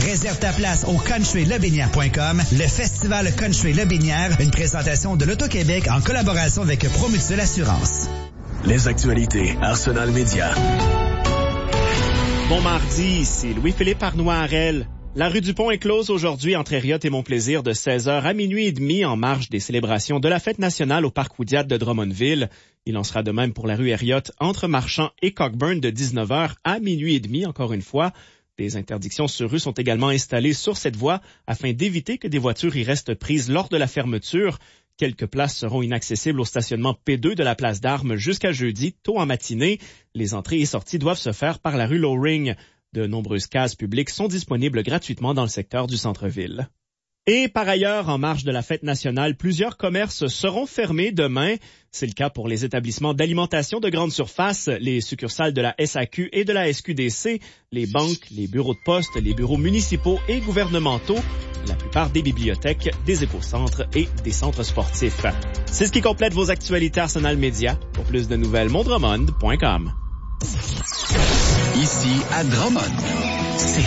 Réserve ta place au countrylobinière.com, le festival Country Lobinière, une présentation de l'Auto-Québec en collaboration avec Promutuelle Assurance. Les actualités Arsenal Média. Bon mardi, c'est Louis-Philippe Arnois-Harel. La rue du Pont est close aujourd'hui entre Heriote et Montplaisir de 16h à minuit et demi en marge des célébrations de la fête nationale au Parc Oudiat de Drummondville. Il en sera de même pour la rue Heriote entre Marchand et Cockburn de 19h à minuit et demi, encore une fois. Des interdictions sur rue sont également installées sur cette voie afin d'éviter que des voitures y restent prises lors de la fermeture. Quelques places seront inaccessibles au stationnement P2 de la place d'Armes jusqu'à jeudi, tôt en matinée. Les entrées et sorties doivent se faire par la rue Loring. De nombreuses cases publiques sont disponibles gratuitement dans le secteur du centre-ville. Et par ailleurs, en marge de la fête nationale, plusieurs commerces seront fermés demain. C'est le cas pour les établissements d'alimentation de grande surface, les succursales de la SAQ et de la SQDC, les banques, les bureaux de poste, les bureaux municipaux et gouvernementaux, la plupart des bibliothèques, des écocentres et des centres sportifs. C'est ce qui complète vos actualités Arsenal Média. Pour plus de nouvelles, mondromond.com. Ici à Drummond, c'est